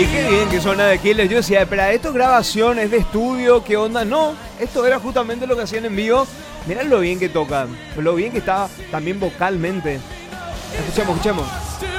Y qué bien que suena de Killers. Yo decía, espera, ¿esto es grabación? ¿Es de estudio? ¿Qué onda? No, esto era justamente lo que hacían en vivo. Mirá lo bien que tocan, lo bien que está también vocalmente. Escuchemos, escuchemos.